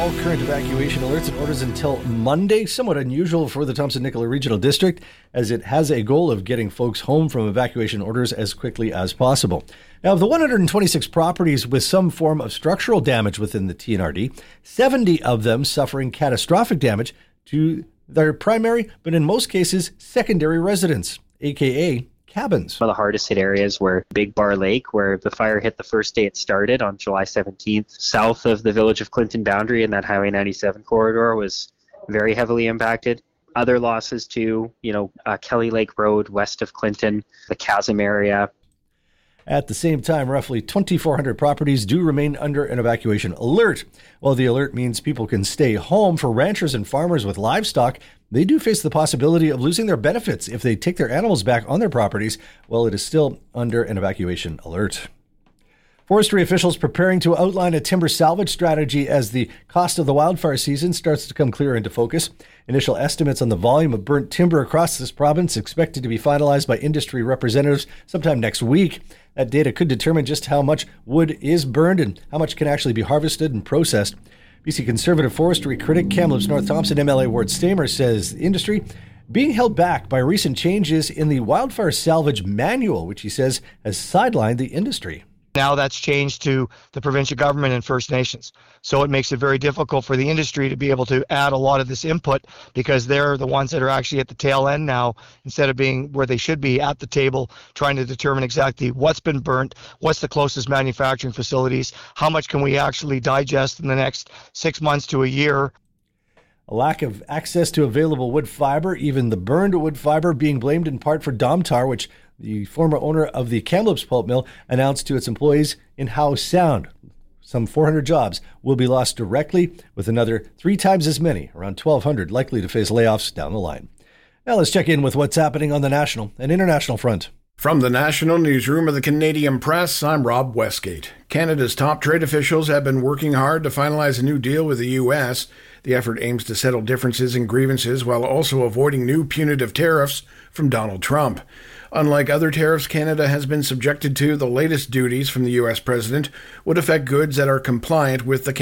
all current evacuation alerts and orders until Monday. Somewhat unusual for the Thompson-Nicola Regional District, as it has a goal of getting folks home from evacuation orders as quickly as possible. Now, of the 126 properties with some form of structural damage within the TNRD, 70 of them suffering catastrophic damage to their primary, but in most cases, secondary residence, aka cabins. One of the hardest hit areas were Big Bar Lake, where the fire hit the first day it started on July 17th. South of the Village of Clinton boundary, and that Highway 97 corridor was very heavily impacted. Other losses too, Kelly Lake Road west of Clinton, the Chasm area. At the same time, roughly 2,400 properties do remain under an evacuation alert. While the alert means people can stay home, for ranchers and farmers with livestock, they do face the possibility of losing their benefits if they take their animals back on their properties while it is still under an evacuation alert. Forestry officials preparing to outline a timber salvage strategy as the cost of the wildfire season starts to come clearer into focus. Initial estimates on the volume of burnt timber across this province expected to be finalized by industry representatives sometime next week. That data could determine just how much wood is burned and how much can actually be harvested and processed. BC Conservative forestry critic Kamloops North Thompson MLA Ward Stamer says the industry being held back by recent changes in the wildfire salvage manual, which he says has sidelined the industry. Now that's changed to the provincial government and First Nations. So it makes it very difficult for the industry to be able to add a lot of this input, because they're the ones that are actually at the tail end now, instead of being where they should be at the table, trying to determine exactly what's been burnt, what's the closest manufacturing facilities, how much can we actually digest in the next 6 months to a year. A lack of access to available wood fiber, even the burned wood fiber, being blamed in part for Domtar, which the former owner of the Kamloops pulp mill announced to its employees in Howe Sound. Some 400 jobs will be lost directly, with another 3 times as many, around 1,200, likely to face layoffs down the line. Now let's check in with what's happening on the national and international front. From the National Newsroom of the Canadian Press, I'm Rob Westgate. Canada's top trade officials have been working hard to finalize a new deal with the U.S. The effort aims to settle differences and grievances while also avoiding new punitive tariffs from Donald Trump. Unlike other tariffs Canada has been subjected to, the latest duties from the U.S. president would affect goods that are compliant with the